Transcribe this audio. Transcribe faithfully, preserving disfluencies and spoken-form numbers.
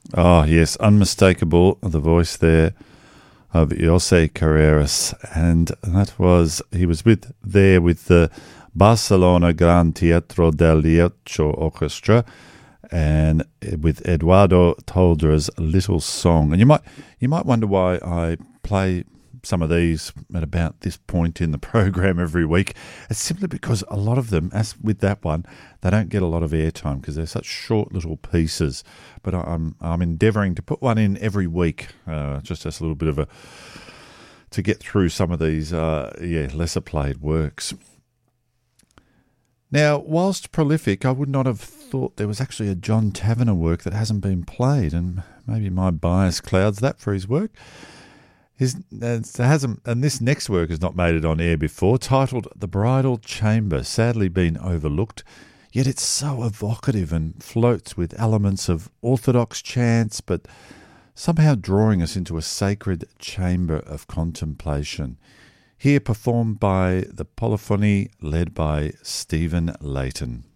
Oh, yes, unmistakable, the voice there of Jose Carreras. And that was, he was with there with the Barcelona Gran Teatro del Leocho Orchestra and with Eduardo Toldra's Little Song. And you might you might wonder why I play some of these at about this point in the program every week. It's simply because a lot of them, as with that one, they don't get a lot of airtime because they're such short little pieces. But I'm I'm endeavouring to put one in every week, uh, just as a little bit of a to get through some of these uh, yeah lesser played works. Now, whilst prolific, I would not have thought there was actually a John Tavener work that hasn't been played, and maybe my bias clouds that for his work. His, uh, hasn't, and this next work has not made it on air before, titled The Bridal Chamber, sadly been overlooked, yet it's so evocative and floats with elements of orthodox chants, but somehow drawing us into a sacred chamber of contemplation. Here performed by the polyphony led by Stephen Layton.